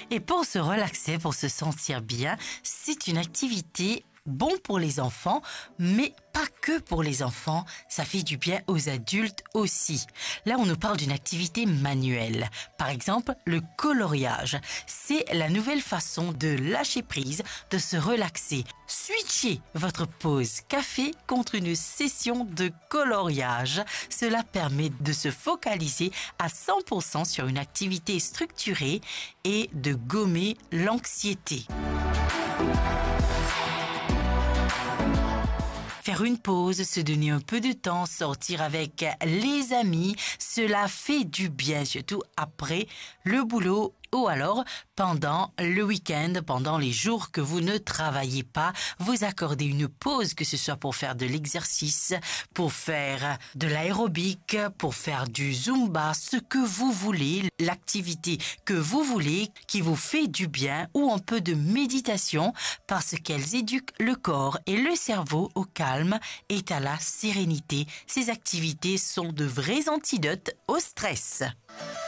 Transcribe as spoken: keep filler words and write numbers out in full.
Et pour se relaxer, pour se sentir bien, c'est une activité bon pour les enfants, mais pas que pour les enfants, ça fait du bien aux adultes aussi. Là, on nous parle d'une activité manuelle. Par exemple, le coloriage. C'est la nouvelle façon de lâcher prise, de se relaxer. Switchez votre pause café contre une session de coloriage. Cela permet de se focaliser à cent pour cent sur une activité structurée et de gommer l'anxiété. Faire une pause, se donner un peu de temps, sortir avec les amis, cela fait du bien, surtout après le boulot ou alors pendant le week-end, pendant les jours que vous ne travaillez pas, vous accordez une pause, que ce soit pour faire de l'exercice, pour faire de l'aérobic, pour faire du zumba, ce que vous voulez, l'activité que vous voulez, qui vous fait du bien, ou un peu de méditation, parce qu'elles éduquent le corps et le cerveau au calme et à la sérénité. Ces activités sont de vrais antidotes au stress.